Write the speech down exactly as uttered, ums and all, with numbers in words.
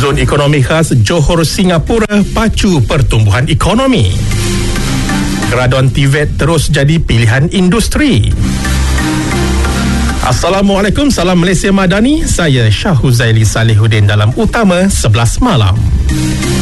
Zon ekonomi khas Johor Singapura pacu pertumbuhan ekonomi. Keradon T V E T terus jadi pilihan industri. Assalamualaikum, salam Malaysia Madani. Saya Syah Huzaili Salihuddin dalam Utama sebelas Malam.